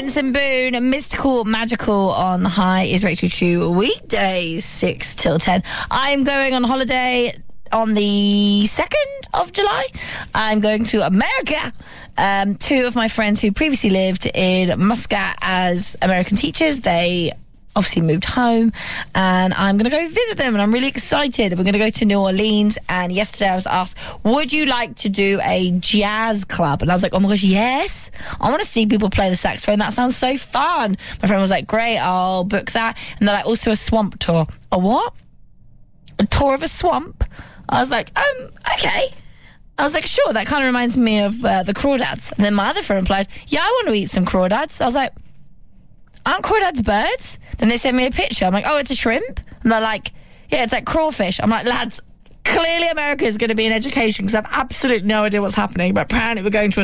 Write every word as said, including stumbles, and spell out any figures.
Benson Boone, mystical, magical on High is Rachel Chu, weekdays six till ten. I'm going on holiday on the second of July. I'm going to America. Um, two of my friends who previously lived in Muscat as American teachers, they obviously moved home, and I'm going to go visit them, and I'm really excited. We're going to go to New Orleans, and yesterday I was asked, would you like to do a jazz club? And I was like, oh my gosh, yes. I want to see people play the saxophone. That sounds so fun. My friend was like, great, I'll book that. And they're like, also a swamp tour. A what? A tour of a swamp? I was like, um, okay. I was like, sure, that kind of reminds me of uh, the crawdads. And then my other friend replied, yeah, I want to eat some crawdads. I was like, aren't crawdads birds? Then they sent me a picture. I'm like, oh, it's a shrimp? And they're like, yeah, it's like crawfish. I'm like, lads, clearly America is going to be an education because I have absolutely no idea what's happening, but apparently we're going to a